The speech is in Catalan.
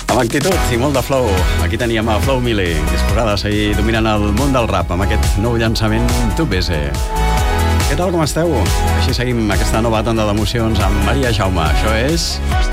Amb actitud i molt de flow. Aquí teníem a Flow Mili, disposada a seguir dominant el món del rap amb aquest nou llançament Tu Bese. Què tal, com esteu? Així seguim aquesta nova tanda d'emocions amb Maria Jaume. Això és...